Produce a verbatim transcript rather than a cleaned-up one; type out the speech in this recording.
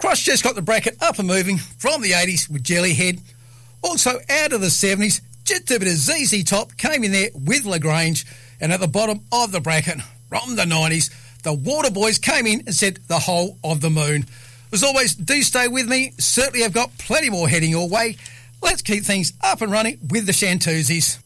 Cross just got the bracket up and moving from the eighties with Jellyhead. Also out of the seventies, just a bit of Z Z Top came in there with LaGrange. And at the bottom of the bracket from the nineties, the Waterboys came in and said The Whole of the Moon. As always, do stay with me. Certainly I've got plenty more heading your way. Let's keep things up and running with the Shantuzis.